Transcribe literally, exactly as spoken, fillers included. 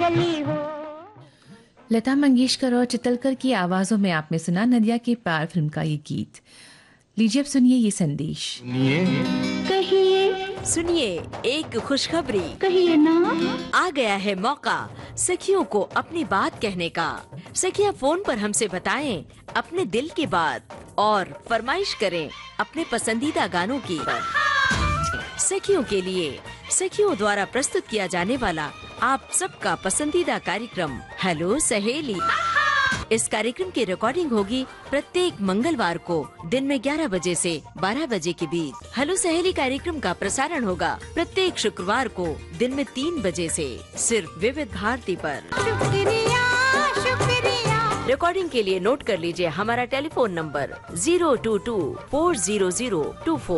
गली हो। लता मंगेशकर और चितलकर की आवाजों में आपने सुना नदिया के पार फिल्म का ये गीत। लीजिए अब सुनिए ये संदेश। कहिए सुनिए एक खुशखबरी। कहिए ना। आ गया है मौका सखियों को अपनी बात कहने का। सखियां फोन पर हमसे बताएं अपने दिल की बात और फरमाइश करें अपने पसंदीदा गानों की। सखियों के लिए सखियों द्वारा प्रस्तुत किया जाने वाला आप सबका पसंदीदा कार्यक्रम हेलो सहेली। इस कार्यक्रम की रिकॉर्डिंग होगी प्रत्येक मंगलवार को दिन में ग्यारह बजे से बारह बजे के बीच। हेलो सहेली कार्यक्रम का प्रसारण होगा प्रत्येक शुक्रवार को दिन में तीन बजे से सिर्फ विविध भारती पर। शुक्रिया शुक्रिया। रिकॉर्डिंग के लिए नोट कर लीजिए हमारा telephone number zero to to four zero zero to four.